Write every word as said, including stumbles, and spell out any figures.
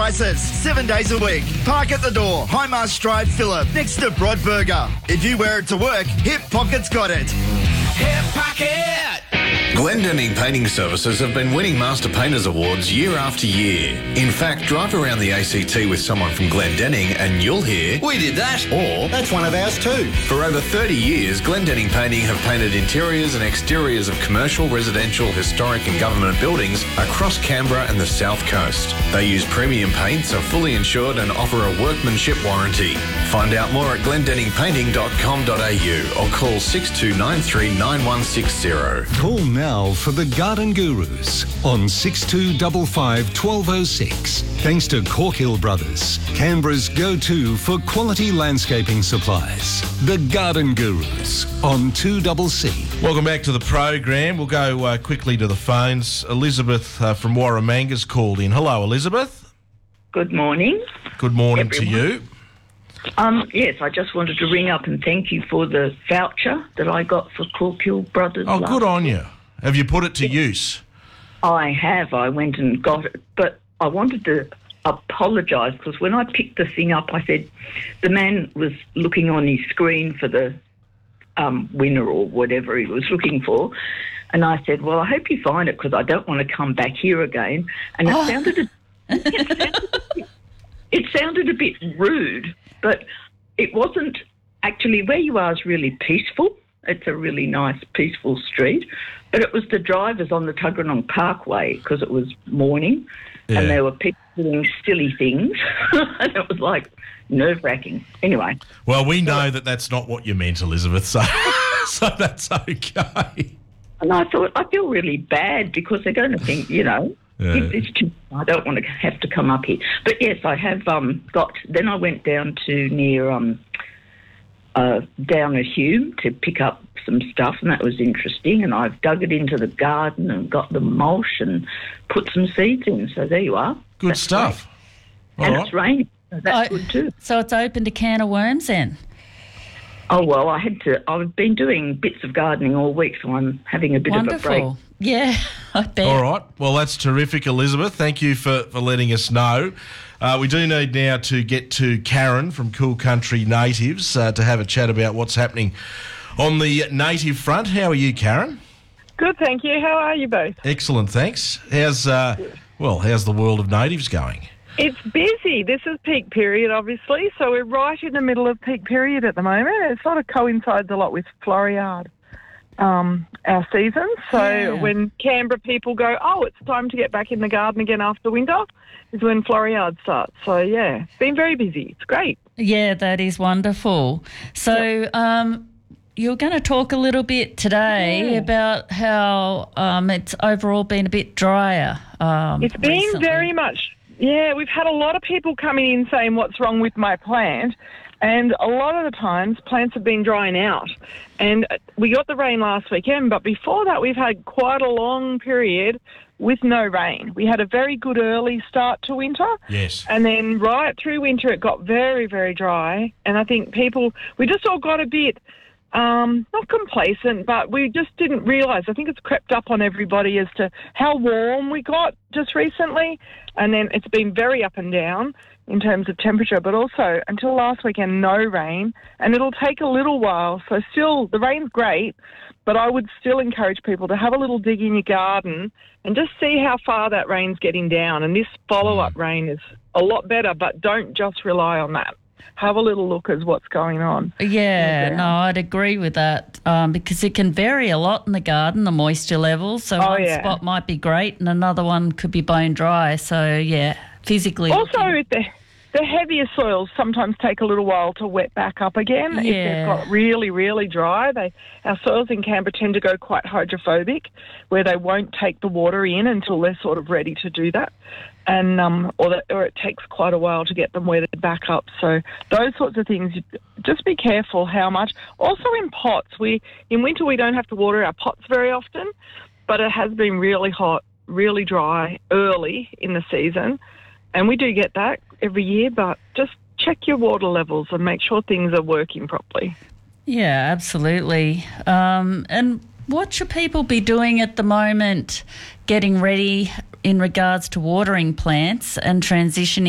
prices, seven days a week. Park at the door, Highmarsh Drive, Phillip, next to Broadburger. If you wear it to work, Hip Pocket's got it. Hip Pocket! Glendinning Painting Services have been winning Master Painters Awards year after year. In fact, drive around the A C T with someone from Glendinning and you'll hear, We did that. or, That's one of ours too. for over thirty years, Glendinning Painting have painted interiors and exteriors of commercial, residential, historic and government buildings across Canberra and the South Coast. They use premium paints, are fully insured and offer a workmanship warranty. Find out more at glendinning painting dot com dot a u or call six two nine three nine one six zero. Call now for the Garden Gurus on six two five five, one two oh six. Thanks to Corkhill Brothers, Canberra's go-to for quality landscaping supplies. The Garden Gurus on two C C. Welcome back to the program. We'll go uh, quickly to the phones. Elizabeth uh, from Warramanga's called in. Hello, Elizabeth. Good morning. Good morning Everyone. to you. Um, yes, I just wanted to ring up and thank you for the voucher that I got for Corkhill Brothers. Oh, last good on you. Have you put it to use? I have. I went and got it, but I wanted to apologise because when I picked the thing up, I said the man was looking on his screen for the um, winner or whatever he was looking for, and I said, "Well, I hope you find it because I don't want to come back here again." And it Oh. sounded, a, it sounded, it sounded a bit rude, but it wasn't. Actually, where you are is really peaceful. It's a really nice, peaceful street. But it was the drivers on the Tuggeranong Parkway because it was morning Yeah. and there were people doing silly things. And it was like nerve-wracking. Anyway. Well, we know that that's not what you meant, Elizabeth, so, so that's okay. And I thought, I feel really bad because they're going to think, you know, Yeah. it- it's too, I don't want to have to come up here. But yes, I have um, got, then I went down to near, um, uh, down at Hume to pick up some stuff, and that was interesting. And I've dug it into the garden and got the mulch and put some seeds in. So there you are. Good That's stuff. great. All And right. it's raining. So that's Oh, good too. So it's opened a can of worms then? Oh, well, I had to, I've been doing bits of gardening all week, so I'm having a bit of a break. Wonderful. Yeah, I bet. All right. Well, that's terrific, Elizabeth. Thank you for, for letting us know. Uh, we do need now to get to Karen from Cool Country Natives uh, to have a chat about what's happening on the native front. How are you, Karen? Good, thank you. How are you both? Excellent, thanks. How's uh, well, how's the world of natives going? It's busy. This is peak period, obviously, so we're right in the middle of peak period at the moment. It sort of coincides a lot with Floriade, um, our season. So Yeah. when Canberra people go, oh, it's time to get back in the garden again after winter, is when Floriade starts. So, yeah, it's been very busy. It's great. Yeah, that is wonderful. So um, you're going to talk a little bit today Yeah. about how um, it's overall been a bit drier. Um, It's been recently. very much, yeah, we've had a lot of people coming in saying what's wrong with my plant, and a lot of the times plants have been drying out. And we got the rain last weekend, but before that we've had quite a long period with no rain. We had a very good early start to winter. Yes. And then right through winter it got very, very dry. And I think people, we just all got a bit, um, not complacent, but we just didn't realise. I think it's crept up on everybody as to how warm we got just recently. And then it's been very up and down in terms of temperature, but also until last weekend, no rain. And it'll take a little while. So still, the rain's great, but I would still encourage people to have a little dig in your garden and just see how far that rain's getting down. And this follow-up rain is a lot better, but don't just rely on that. Have a little look at what's going on. Yeah, Yeah. no, I'd agree with that um, because it can vary a lot in the garden, the moisture levels. So Oh, one yeah. spot might be great and another one could be bone dry. So, yeah, physically. Also, looking- the, the heavier soils sometimes take a little while to wet back up again. If Yeah. they've got really, really dry, they our soils in Canberra tend to go quite hydrophobic, where they won't take the water in until they're sort of ready to do that. And um, or, that, or it takes quite a while to get them wetted back up. So those sorts of things, you- just be careful how much. Also in pots, we in winter we don't have to water our pots very often, but it has been really hot, really dry early in the season, and we do get that every year. But just check your water levels and make sure things are working properly. Yeah, absolutely. Um, and what should people be doing at the moment getting ready in regards to watering plants and transitioning